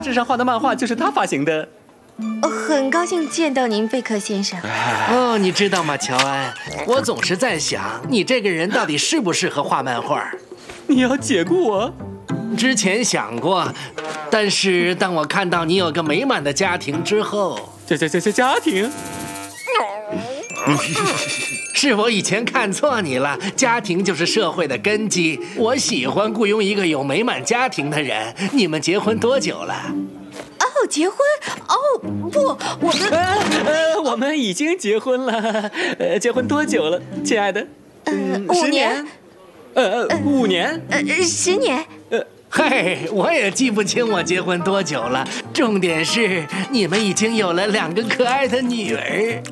纸上画的漫画就是他发行的。 很高兴见到您，贝克先生。 哦，你知道吗，乔恩？我总是在想，你这个人到底适不适合画漫画？ 你要解雇我？ 之前想过，但是当我看到你有个美满的家庭之后， 家庭？ 是我以前看错你了。家庭就是社会的根基。我喜欢雇佣一个有美满家庭的人。你们结婚多久了？ 哦，结婚？哦，不， 我们已经结婚了。结婚多久了，亲爱的 ？5年。 5年 ？10年。 嘿，我也记不清我结婚多久了。重点是你们已经有了2个可爱的女儿。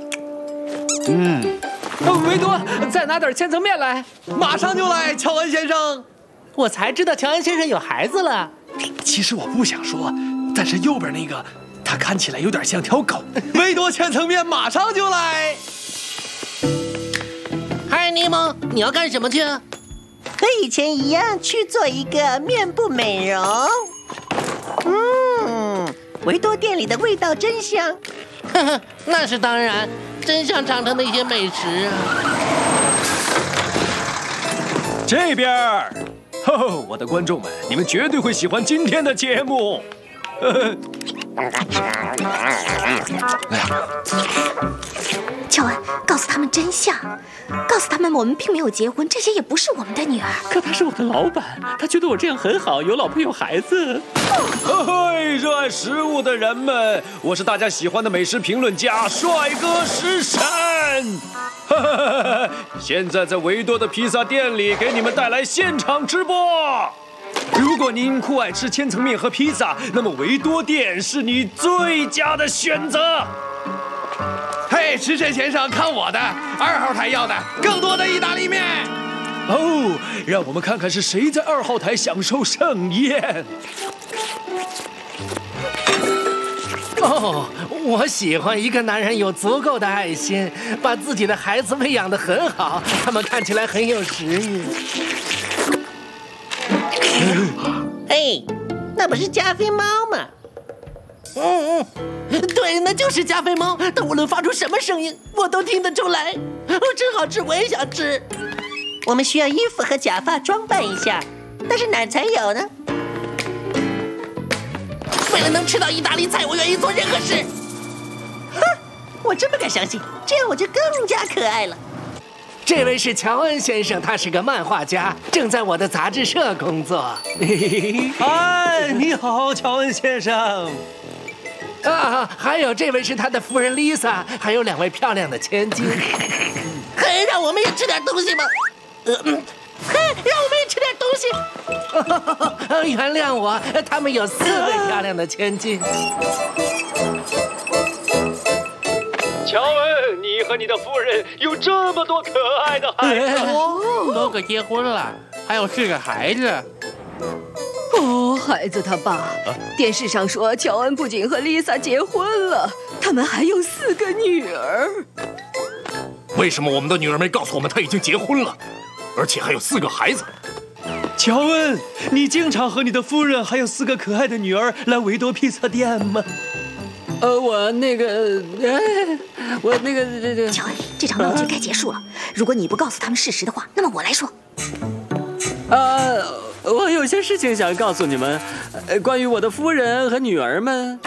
维多，再拿点千层面来， 马上就来，乔恩先生。 我才知道乔恩先生有孩子了。 其实我不想说，但是右边那个，他看起来有点像条狗。维多千层面马上就来。 嗨，尼蒙，你要干什么去？ 和以前一样去做一个面部美容。维多店里的味道真香。 呵呵，那是当然，真想尝尝那些美食啊。 这边，我的观众们，你们绝对会喜欢今天的节目。 乔恩，告诉他们真相，告诉他们我们并没有结婚，这些也不是我们的女儿。 可他是我的老板，他觉得我这样很好，有老婆有孩子。 热爱食物的人们，我是大家喜欢的美食评论家帅哥食神。现在在维多的披萨店里给你们带来现场直播。如果您酷爱吃千层面和披萨，那么维多店是你最佳的选择。嘿，食神先生，看我的2号台要的更多的意大利面。哦，让我们看看是谁在2号台享受盛宴。 哦，我喜欢一个男人有足够的爱心，把自己的孩子喂养得很好，他们看起来很有食欲。 哎，那不是加菲猫吗？ 对，那就是加菲猫。它无论发出什么声音，我都听得出来。真好吃，我也想吃。 我们需要衣服和假发装扮一下，但是哪儿才有呢？ 为了能吃到意大利菜，我愿意做任何事。 哼，我真不敢相信，这样我就更加可爱了。 这位是乔恩先生，他是个漫画家，正在我的杂志社工作。 嗨，你好，乔恩先生。 还有这位是他的夫人 Lisa， 还有2位漂亮的千金。嘿，让我们也吃点东西吧。嘿，让我们也吃点东西。原谅我，他们有4位漂亮的千金。 乔恩，你和你的夫人有这么多可爱的孩子， 都可结婚了，还有4个孩子。 哦，孩子他爸，电视上说乔恩不仅和丽萨结婚了，他们还有4个女儿。 为什么我们的女儿没告诉我们她已经结婚了，而且还有4个孩子？ 乔恩，你经常和你的夫人还有4个可爱的女儿来维多披萨店吗？ 我那个， 乔恩，这场闹剧该结束了。如果你不告诉他们事实的话，那么我来说。 我有些事情想告诉你们，关于我的夫人和女儿们。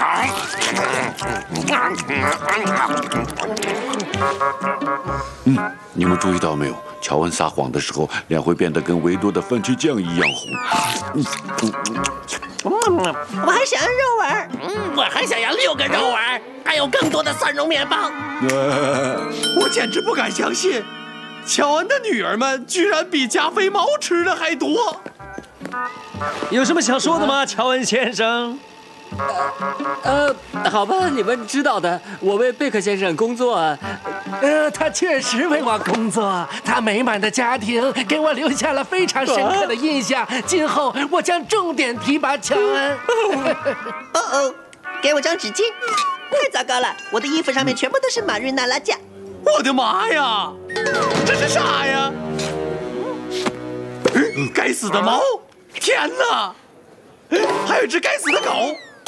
你们注意到没有？乔恩撒谎的时候，脸会变得跟维多的番茄酱一样红。 我还想要肉丸， 我还想要6个肉丸，还有更多的蒜蓉面包。 我简直不敢相信，乔恩的女儿们居然比加菲猫吃的还多。有什么想说的吗，乔恩先生？ 好吧，你们知道的，我为贝克先生工作。 他确实为我工作，他美满的家庭给我留下了非常深刻的印象。今后我将重点提拔乔恩。 给我张纸巾。太糟糕了，我的衣服上面全部都是马瑞纳拉酱。 我的妈呀，这是啥呀？该死的猫！天哪！还有一只该死的狗！